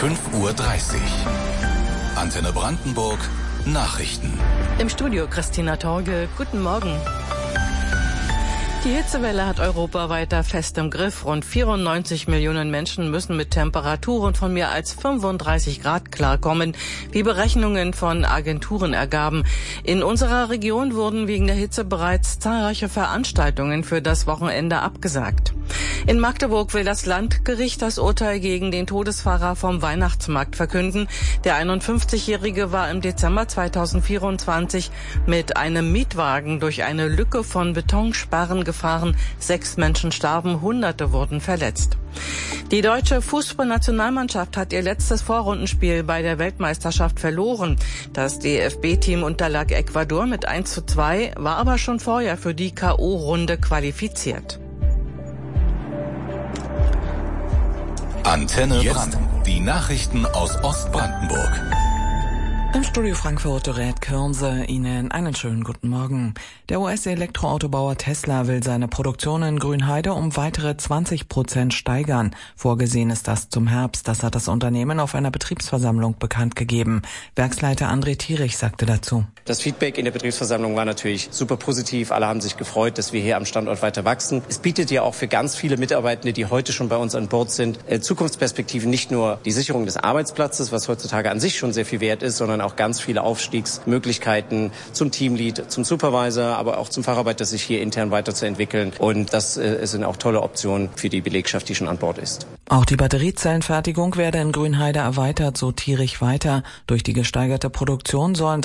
5:30 Uhr. Antenne Brandenburg Nachrichten. Im Studio Christina Torge. Guten Morgen. Die Hitzewelle hat Europa weiter fest im Griff. Rund 94 Millionen Menschen müssen mit Temperaturen von mehr als 35 Grad klarkommen, wie Berechnungen von Agenturen ergaben. In unserer Region wurden wegen der Hitze bereits zahlreiche Veranstaltungen für das Wochenende abgesagt. In Magdeburg will das Landgericht das Urteil gegen den Todesfahrer vom Weihnachtsmarkt verkünden. Der 51-Jährige war im Dezember 2024 mit einem Mietwagen durch eine Lücke von Betonsperren gefahren. 6 Menschen starben, Hunderte wurden verletzt. Die deutsche Fußballnationalmannschaft hat ihr letztes Vorrundenspiel bei der Weltmeisterschaft verloren. Das DFB-Team unterlag Ecuador mit 1:2, war aber schon vorher für die K.O.-Runde qualifiziert. Antenne Brandenburg. Die Nachrichten aus Ostbrandenburg. Im Studio Frankfurt Dorät Körnse, Ihnen einen schönen guten Morgen. Der US-Elektroautobauer Tesla will seine Produktion in Grünheide um weitere 20% steigern. Vorgesehen ist das zum Herbst. Das hat das Unternehmen auf einer Betriebsversammlung bekannt gegeben. Werksleiter André Thierich sagte dazu: Das Feedback in der Betriebsversammlung war natürlich super positiv. Alle haben sich gefreut, dass wir hier am Standort weiter wachsen. Es bietet ja auch für ganz viele Mitarbeitende, die heute schon bei uns an Bord sind, Zukunftsperspektiven, nicht nur die Sicherung des Arbeitsplatzes, was heutzutage an sich schon sehr viel wert ist, sondern auch ganz viele Aufstiegsmöglichkeiten zum Teamlead, zum Supervisor, aber auch zum Facharbeiter, sich hier intern weiterzuentwickeln. Und das sind auch tolle Optionen für die Belegschaft, die schon an Bord ist. Auch die Batteriezellenfertigung werde in Grünheide erweitert, so Thierich weiter. Durch die gesteigerte Produktion sollen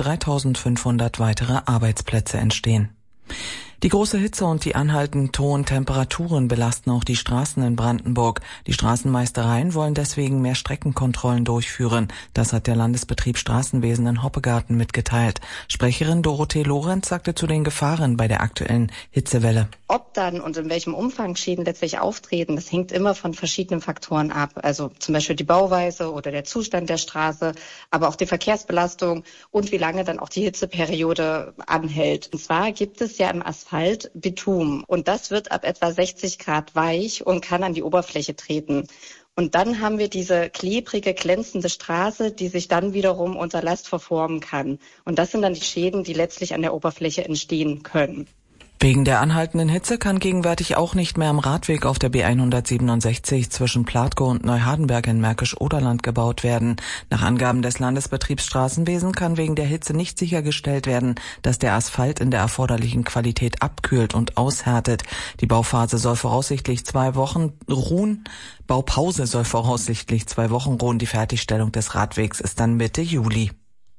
3.500 weitere Arbeitsplätze entstehen. Die große Hitze und die anhaltenden hohen Temperaturen belasten auch die Straßen in Brandenburg. Die Straßenmeistereien wollen deswegen mehr Streckenkontrollen durchführen. Das hat der Landesbetrieb Straßenwesen in Hoppegarten mitgeteilt. Sprecherin Dorothee Lorenz sagte zu den Gefahren bei der aktuellen Hitzewelle: Ob dann und in welchem Umfang Schäden letztlich auftreten, das hängt immer von verschiedenen Faktoren ab. Also zum Beispiel die Bauweise oder der Zustand der Straße, aber auch die Verkehrsbelastung und wie lange dann auch die Hitzeperiode anhält. Und zwar gibt es ja im Asphalt Bitumen und das wird ab etwa 60 Grad weich und kann an die Oberfläche treten. Und dann haben wir diese klebrige, glänzende Straße, die sich dann wiederum unter Last verformen kann. Und das sind dann die Schäden, die letztlich an der Oberfläche entstehen können. Wegen der anhaltenden Hitze kann gegenwärtig auch nicht mehr am Radweg auf der B167 zwischen Platkow und Neuhardenberg in Märkisch-Oderland gebaut werden. Nach Angaben des Landesbetriebs Straßenwesen kann wegen der Hitze nicht sichergestellt werden, dass der Asphalt in der erforderlichen Qualität abkühlt und aushärtet. Die Baupause soll voraussichtlich 2 Wochen ruhen. Baupause soll voraussichtlich 2 Wochen ruhen. Die Fertigstellung des Radwegs ist dann Mitte Juli.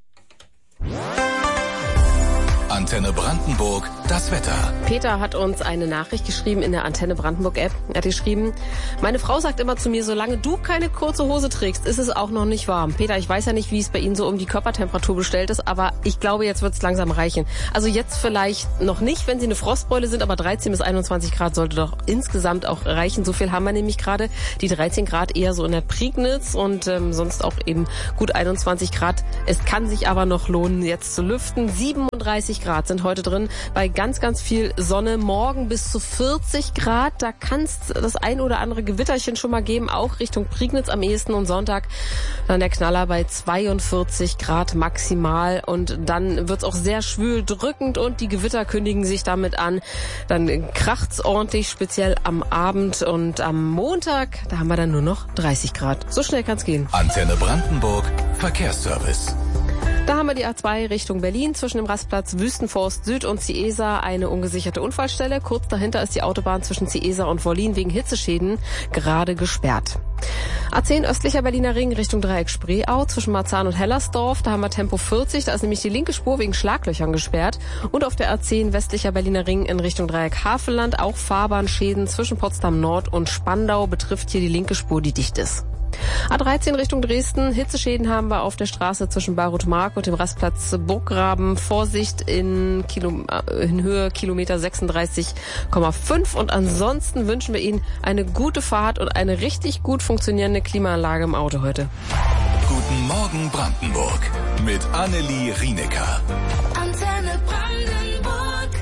Antenne Brandenburg, das Wetter. Peter hat uns eine Nachricht geschrieben in der Antenne Brandenburg App. Er hat geschrieben: Meine Frau sagt immer zu mir, solange du keine kurze Hose trägst, ist es auch noch nicht warm. Peter, ich weiß ja nicht, wie es bei Ihnen so um die Körpertemperatur bestellt ist, aber ich glaube, jetzt wird es langsam reichen. Also jetzt vielleicht noch nicht, wenn Sie eine Frostbeule sind, aber 13 bis 21 Grad sollte doch insgesamt auch reichen. So viel haben wir nämlich gerade. Die 13 Grad eher so in der Prignitz und sonst auch eben gut 21 Grad. Es kann sich aber noch lohnen, jetzt zu lüften. 37 Grad sind heute drin, bei ganz, ganz viel Sonne. Morgen bis zu 40 Grad. Da kann es das ein oder andere Gewitterchen schon mal geben, auch Richtung Prignitz am ehesten. Und Sonntag dann der Knaller bei 42 Grad maximal. Und dann wird es auch sehr schwül, drückend und die Gewitter kündigen sich damit an. Dann kracht's ordentlich, speziell am Abend. Und am Montag, da haben wir dann nur noch 30 Grad. So schnell kann's gehen. Antenne Brandenburg, Verkehrsservice. Da haben wir die A2 Richtung Berlin zwischen dem Rastplatz Wüstenforst Süd und Ciesa eine ungesicherte Unfallstelle. Kurz dahinter ist die Autobahn zwischen Ciesa und Wollin wegen Hitzeschäden gerade gesperrt. A10 östlicher Berliner Ring Richtung Dreieck Spreeau zwischen Marzahn und Hellersdorf. Da haben wir Tempo 40. Da ist nämlich die linke Spur wegen Schlaglöchern gesperrt. Und auf der A10 westlicher Berliner Ring in Richtung Dreieck Havelland auch Fahrbahnschäden zwischen Potsdam Nord und Spandau betrifft hier die linke Spur, die dicht ist. A13 Richtung Dresden. Hitzeschäden haben wir auf der Straße zwischen Baruth-Mark und dem Rastplatz Burggraben. Vorsicht in Höhe Kilometer 36,5. Und ansonsten wünschen wir Ihnen eine gute Fahrt und eine richtig gut funktionierende Klimaanlage im Auto heute. Guten Morgen Brandenburg mit Annelie Rienecker. Antenne Brandenburg.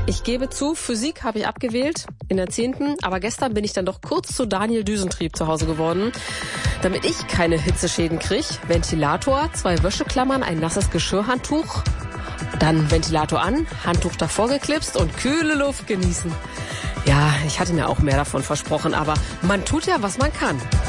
Ich gebe zu, Physik habe ich abgewählt in der 10., aber gestern bin ich dann doch kurz zu Daniel Düsentrieb zu Hause geworden. Damit ich keine Hitzeschäden kriege, Ventilator, 2 Wäscheklammern, ein nasses Geschirrhandtuch, dann Ventilator an, Handtuch davor geklipst und kühle Luft genießen. Ja, ich hatte mir auch mehr davon versprochen, aber man tut ja, was man kann.